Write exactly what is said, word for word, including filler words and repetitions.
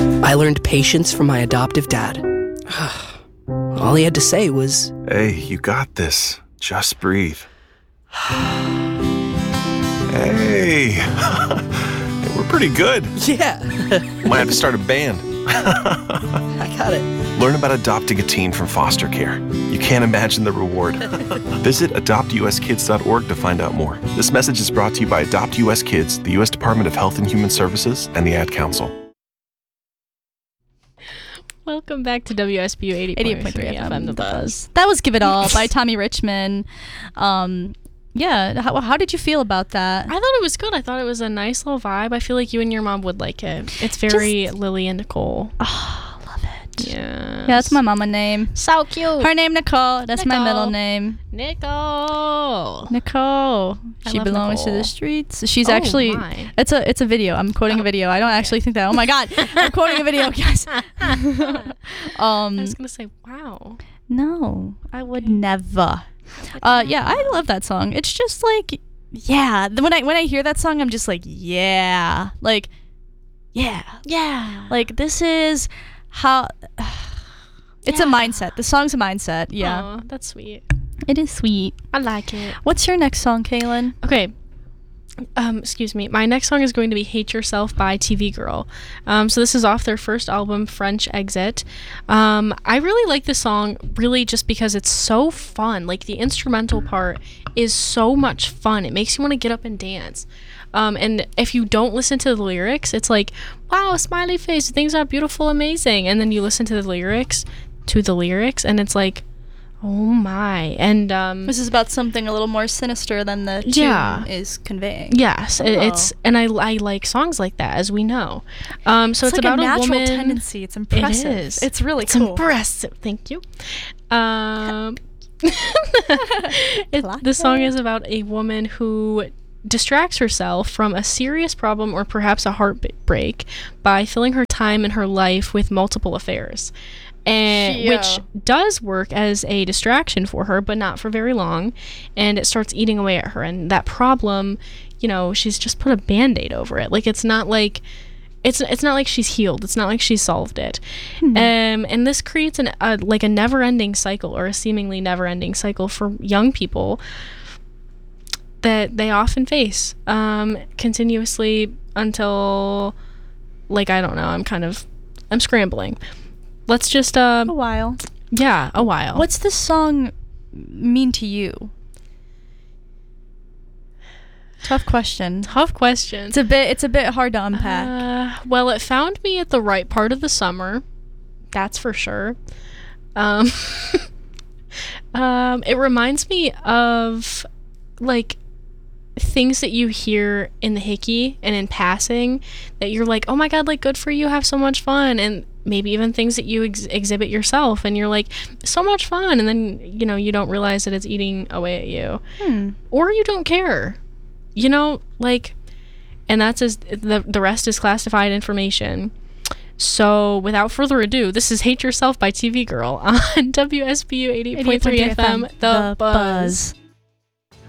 I learned patience from my adoptive dad. All he had to say was, "Hey, you got this. Just breathe." Hey, we're pretty good. yeah, Might have to start a band. I got it. Learn about adopting a teen from foster care. You can't imagine the reward. Visit adopt u s kids dot org to find out more. This message is brought to you by Adopt U S Kids, the U S Department of Health and Human Services, and the Ad Council. Welcome back to W S B U eighty-eight point three F M, The Buzz. That was Give It All by Tommy Richmond. Um, yeah, how, how did you feel about that? I thought it was good. I thought it was a nice little vibe. I feel like you and your mom would like it. It's very Just, Lily and Nicole. Oh, love it. Yeah. Yeah, that's my mama name. So cute. Her name Nicole. That's Nicole. my middle name. Nicole. Nicole. I She love belongs Nicole. to the streets. She's Oh, actually my. it's a it's a video. I'm quoting Oh, a video. I don't okay. actually think that. Oh my god. I'm quoting a video, guys. um I was gonna say, wow. No, I would never. Uh, yeah, I love that song. It's just like, yeah. When I when I hear that song, I'm just like, yeah, like, yeah, Yeah. like this is how. It's Yeah. a mindset. The song's a mindset. Yeah, Aw, that's sweet. it is sweet. I like it. What's your next song, Kaylin? Okay. Um, excuse me. My next song is going to be Hate Yourself by T V Girl. Um, so this is off their first album, French Exit. Um, I really like this song really just because it's so fun. Like the instrumental part is so much fun. It makes you want to get up and dance. Um, and if you don't listen to the lyrics, it's like, wow, smiley face, things are beautiful, amazing. And then you listen to the lyrics, to the lyrics, and it's like, oh my. And um This is about something a little more sinister than the tune Yeah. is conveying. yes, it, Oh. it's and I, I like songs like that, as we know. Um so it's, like about a a, natural woman. tendency. It's impressive. It is. It's really It's cool. impressive. Thank you. Um it, Clap the song it. is about a woman who distracts herself from a serious problem or perhaps a heartbreak by filling her time and her life with multiple affairs. And Yeah. which does work as a distraction for her, but not for very long, and it starts eating away at her. And that problem, you know, she's just put a band-aid over it. Like it's not like it's it's not like she's healed. It's not like she's solved it. Hmm. Um, and this creates an a, like a never-ending cycle, or a seemingly never-ending cycle for young people that they often face um, continuously until, like, I don't know. I'm kind of I'm scrambling. Let's just uh A while. yeah, a while. What's this song mean to you? Tough question. tough question? It's a bit. It's a bit hard to unpack. Uh, well, it found me at the right part of the summer. That's for sure. Um, um, it reminds me of like things that you hear in the hickey and in passing that you're like, oh my god, like good for you, have so much fun, and maybe even things that you ex- exhibit yourself, and you're like, so much fun, and then you know you don't realize that it's eating away at you, Hmm. or you don't care, you know, like, and that's as the the rest is classified information. So without further ado, this is Hate Yourself by T V Girl on W S B U eighty-eight point three F M, The Buzz.